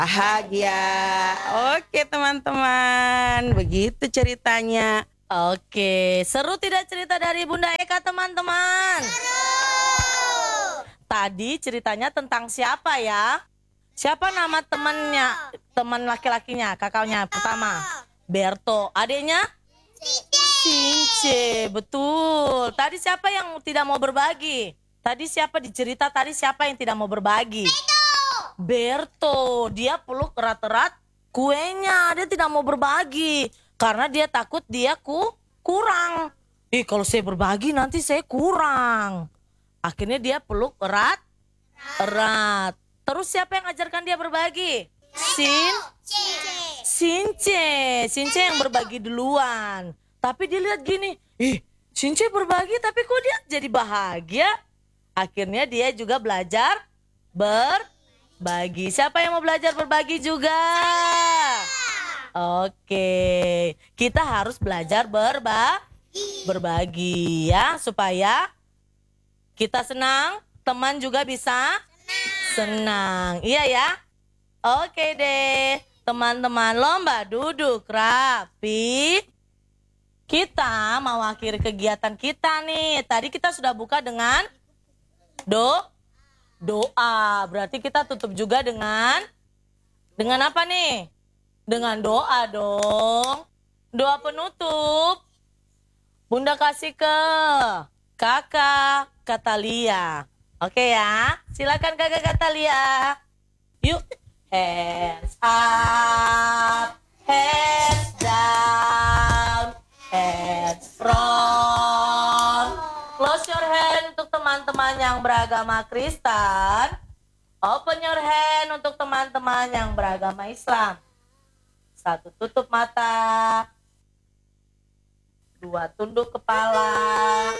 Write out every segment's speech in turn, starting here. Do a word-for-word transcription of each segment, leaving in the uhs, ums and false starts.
bahagia. Oke teman-teman, begitu ceritanya. Oke, seru tidak cerita dari Bunda Eka teman-teman? Seru. Tadi ceritanya tentang siapa ya? Siapa nama temannya, teman laki-lakinya, kakaknya pertama? Berto. Adiknya? Since. Betul. Tadi siapa yang tidak mau berbagi? Tadi siapa di cerita tadi siapa yang tidak mau berbagi? Berto. Dia peluk erat-erat kuenya. Dia tidak mau berbagi karena dia takut dia ku kurang. Ih, kalau saya berbagi nanti saya kurang. Akhirnya dia peluk erat erat. Terus siapa yang ajarkan dia berbagi? Sin Since. Since yang berbagi duluan. Tapi dia lihat gini, ih, Since berbagi tapi kok dia jadi bahagia? Akhirnya dia juga belajar berbagi. Siapa yang mau belajar berbagi juga? Oke, kita harus belajar berba berbagi ya, supaya kita senang, teman juga bisa senang. Iya ya? Oke deh, teman-teman, lomba duduk rapi. Kita mau akhiri kegiatan kita nih. Tadi kita sudah buka dengan do doa. Berarti kita tutup juga dengan dengan apa nih? Dengan doa dong. Doa penutup. Bunda kasih ke Kakak Katalia. Oke ya. Silakan Kakak Katalia. Yuk. Hands up. Hands down. Hands front. Close your hand untuk teman-teman yang beragama Kristen. Open your hand untuk teman-teman yang beragama Islam. Satu, tutup mata. Dua, tunduk kepala.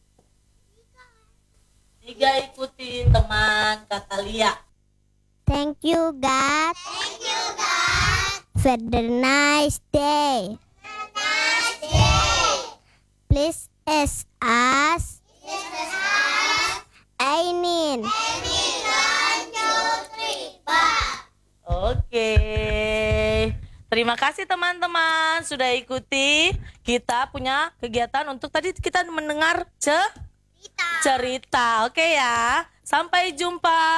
Tiga, ikutin teman Katalia. Thank you, God. Thank you, God. For the nice day. Nice day. Please as us. This is us. Ainin. Amen. One, two, three, bye. Oke. Terima kasih teman-teman sudah ikuti. Kita punya kegiatan untuk tadi kita mendengar ce cerita. Oke ya. Sampai jumpa.